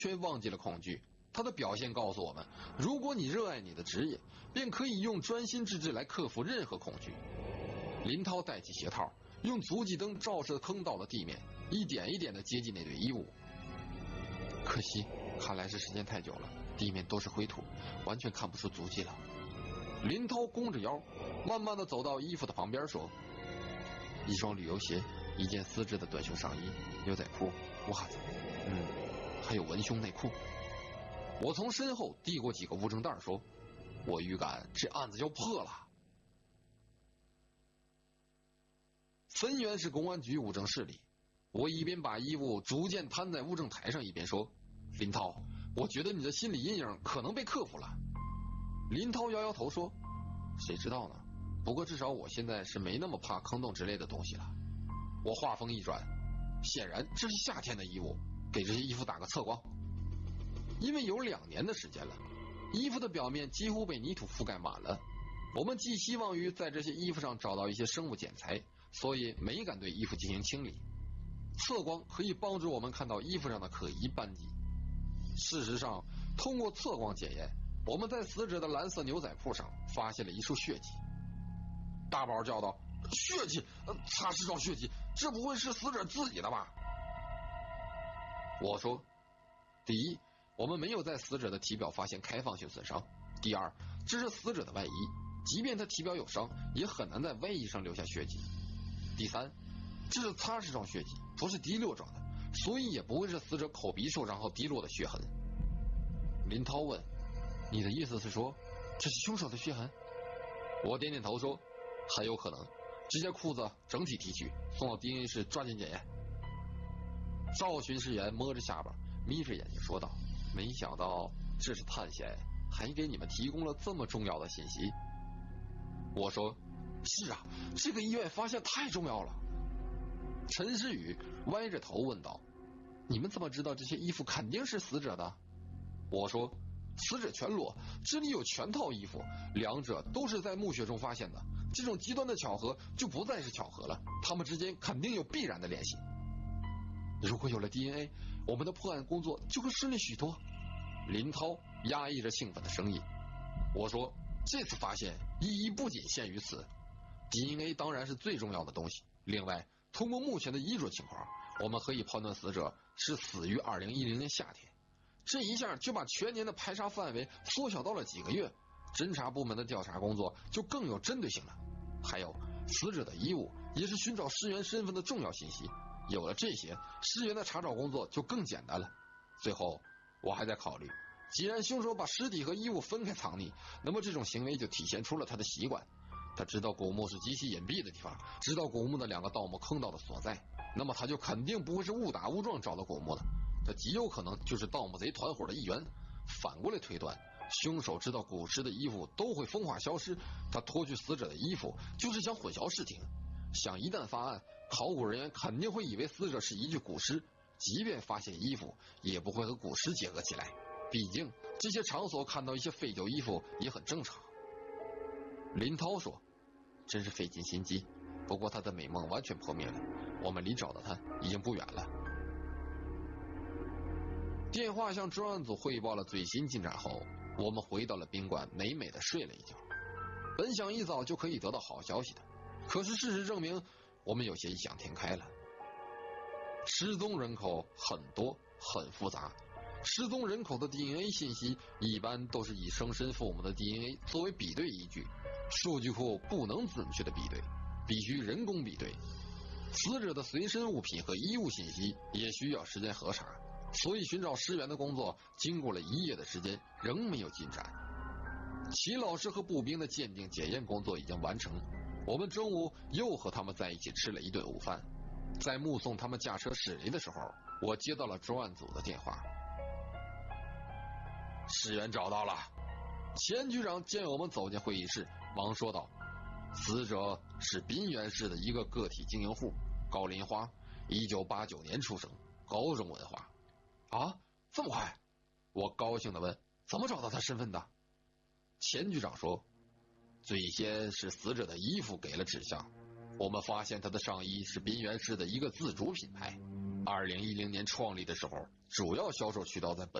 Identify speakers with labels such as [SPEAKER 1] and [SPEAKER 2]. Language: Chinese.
[SPEAKER 1] 全忘记了恐惧。他的表现告诉我们，如果你热爱你的职业，便可以用专心致志来克服任何恐惧。林涛戴起鞋套，用足迹灯照射坑道的地面，一点一点地接近那堆衣物。可惜，看来是时间太久了，地面都是灰土，完全看不出足迹了。林涛弓着腰，慢慢地走到衣服的旁边，说：“一双旅游鞋，一件丝质的短袖上衣，牛仔裤，袜子，还有文胸内裤。”我从身后递过几个物证袋，说：“我预感这案子要破了。”汾源市公安局物证室里，我一边把衣物逐渐摊在物证台上，一边说：“林涛，我觉得你的心理阴影可能被克服了。”林涛摇摇头说：“谁知道呢？不过至少我现在是没那么怕坑洞之类的东西了。”我话锋一转，显然这是夏天的衣物，给这些衣服打个测光。因为有2年的时间了，衣服的表面几乎被泥土覆盖满了。我们寄希望于在这些衣服上找到一些生物检材，所以没敢对衣服进行清理。测光可以帮助我们看到衣服上的可疑斑迹。事实上，通过测光检验，我们在死者的蓝色牛仔裤上发现了一束血迹。大宝叫道：“血迹，擦拭状血迹，这不会是死者自己的吧？”我说：“第一，我们没有在死者的体表发现开放性损伤；第二，这是死者的外衣，即便他体表有伤，也很难在外衣上留下血迹；第三，这是擦拭状血迹，不是滴落状的，所以也不会是死者口鼻受伤后滴落的血痕。”林涛问：“你的意思是说，这是凶手的血痕？”我点点头说：“很有可能。这些裤子整体提取，送到 DNA 室抓紧检验。”赵巡视员摸着下巴，眯着眼睛说道：“没想到这是探险，还给你们提供了这么重要的信息。”我说：“是啊，这个意外发现太重要了。”陈诗雨歪着头问道：“你们怎么知道这些衣服肯定是死者的？”我说：“死者全裸，这里有全套衣服，两者都是在墓穴中发现的，这种极端的巧合就不再是巧合了，他们之间肯定有必然的联系。如果有了 DNA， 我们的破案工作就会顺利许多。”林涛压抑着兴奋的声音。我说：“这次发现意义不仅限于此， DNA 当然是最重要的东西。另外，通过目前的衣着情况，我们可以判断死者是死于2010年夏天。这一下就把全年的排查范围缩小到了几个月，侦查部门的调查工作就更有针对性了。还有，死者的衣物也是寻找尸源身份的重要信息，有了这些，尸源的查找工作就更简单了。最后，我还在考虑，既然凶手把尸体和衣物分开藏匿，那么这种行为就体现出了他的习惯。他知道古墓是极其隐蔽的地方，知道古墓的2个盗墓坑道的所在，那么他就肯定不会是误打误撞找到古墓的，他极有可能就是盗墓贼团伙的一员。反过来推断，凶手知道古尸的衣服都会风化消失，他脱去死者的衣服就是想混淆视听，想一旦发案，考古人员肯定会以为死者是一具古尸，即便发现衣服也不会和古尸结合起来，毕竟这些场所看到一些废旧衣服也很正常。林涛说：“真是费尽心机，不过他的美梦完全破灭了，我们离找到他已经不远了。”电话向专案组汇报了最新进展后，我们回到了宾馆，美美的睡了一觉。本想一早就可以得到好消息的，可是事实证明，我们有些异想天开了。失踪人口很多，很复杂。失踪人口的 DNA 信息一般都是以生身父母的 DNA 作为比对依据，数据库不能准确的比对，必须人工比对。死者的随身物品和衣物信息也需要时间核查，所以寻找尸源的工作经过了1夜的时间仍没有进展。齐老师和步兵的鉴定检验工作已经完成，我们中午又和他们在一起吃了一顿午饭。在目送他们驾车驶离的时候，我接到了专案组的电话。尸源找到了。钱局长见我们走进会议室，忙说道：“死者是滨源市的一个个体经营户，高林花，1989年出生，高中文化。”啊，这么快？我高兴地问：“怎么找到他身份的？”钱局长说：“最先是死者的衣服给了指向，我们发现他的上衣是滨源市的一个自主品牌，2010年创立的时候主要销售渠道在本